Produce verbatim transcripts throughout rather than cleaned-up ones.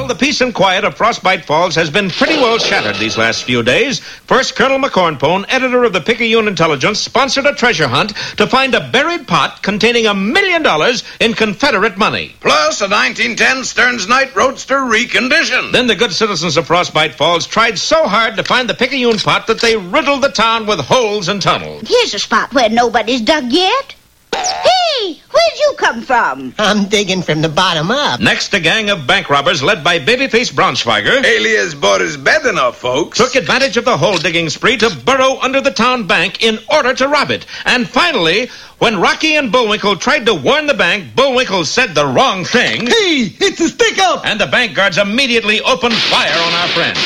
Well, the peace and quiet of Frostbite Falls has been pretty well shattered these last few days. First, Colonel McCornpone, editor of the Picayune Intelligence, sponsored a treasure hunt to find a buried pot containing a million dollars in Confederate money. Plus a nineteen ten Stearns Knight Roadster reconditioned. Then the good citizens of Frostbite Falls tried so hard to find the Picayune pot that they riddled the town with holes and tunnels. Here's a spot where nobody's dug yet. Hey, where'd you come from? I'm digging from the bottom up. Next, a gang of bank robbers led by Babyface Braunschweiger, alias Boris Bedenoff, folks, took advantage of the hole-digging spree to burrow under the town bank in order to rob it. And finally, when Rocky and Bullwinkle tried to warn the bank, Bullwinkle said the wrong thing. Hey, it's a stick-up! And the bank guards immediately opened fire on our friend.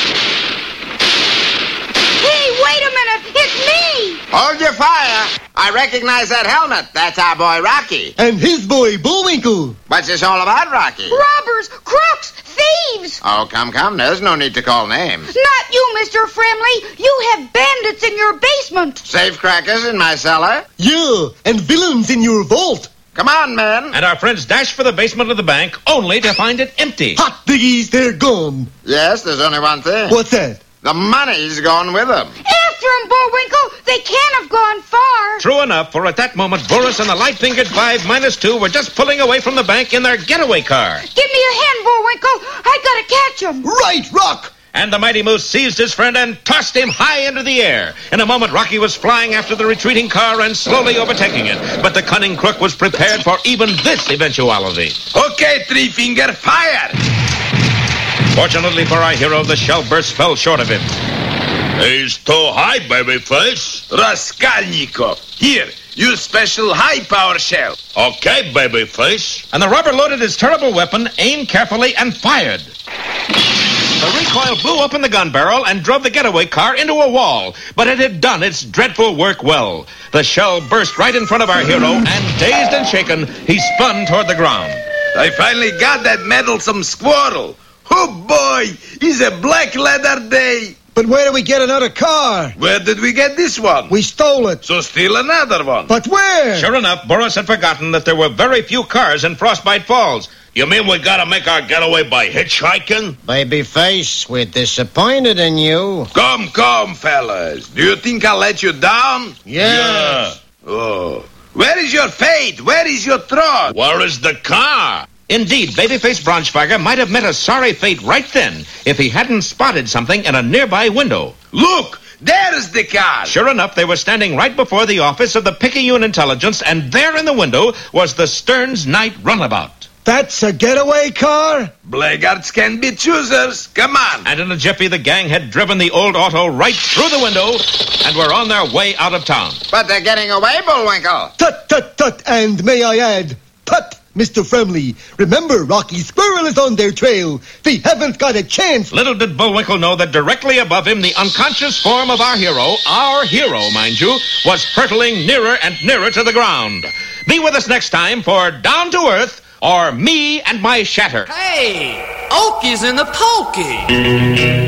Hey, wait a minute, it's me! Hold your fire. I recognize that helmet. That's our boy Rocky. And his boy Bullwinkle. What's this all about, Rocky? Robbers, crooks, thieves! Oh, come, come. There's no need to call names. Not you, Mister Fremley. You have bandits in your basement. Safe crackers in my cellar. Yeah, and villains in your vault. Come on, men. And our friends dashed for the basement of the bank, only to find it empty. Hot diggies, they're gone. Yes, there's only one thing. What's that? The money's gone with them. After 'em, Bullwinkle. They can't have gone far. True enough, for at that moment, Boris and the light-fingered five minus two were just pulling away from the bank in their getaway car. Give me your hand, Bullwinkle. I gotta catch 'em. Right, Rock! And the Mighty Moose seized his friend and tossed him high into the air. In a moment, Rocky was flying after the retreating car and slowly overtaking it. But the cunning crook was prepared for even this eventuality. Okay, Three Finger, fire! Fortunately for our hero, the shell burst fell short of him. He's too high, Babyface. Raskolnikov. Here, use special high-power shell. Okay, Babyface. And the robber loaded his terrible weapon, aimed carefully, and fired. The recoil blew up in the gun barrel and drove the getaway car into a wall. But it had done its dreadful work well. The shell burst right in front of our hero, and dazed and shaken, he spun toward the ground. I finally got that meddlesome squirrel. Oh, boy, it's a black leather day. But where do we get another car? Where did we get this one? We stole it. So steal another one. But where? Sure enough, Boris had forgotten that there were very few cars in Frostbite Falls. You mean we gotta make our getaway by hitchhiking? Babyface, we're disappointed in you. Come, come, fellas. Do you think I'll let you down? Yes. Yeah. Oh. Where is your fate? Where is your truck? Where is the car? Indeed, Babyface Braunschweiger might have met a sorry fate right then if he hadn't spotted something in a nearby window. Look, there's the car. Sure enough, they were standing right before the office of the Picayune Intelligence, and there in the window was the Stearns Knight runabout. That's a getaway car? Blackguards can be choosers. Come on. And in a jiffy, the gang had driven the old auto right through the window and were on their way out of town. But they're getting away, Bullwinkle. Tut, tut, tut, and may I add, tut. Mister Fremley, remember, Rocky Squirrel is on their trail. They haven't got a chance. Little did Bullwinkle know that directly above him, the unconscious form of our hero, our hero, mind you, was hurtling nearer and nearer to the ground. Be with us next time for Down to Earth, or Me and My Shatter. Hey, Okies in the Pokey.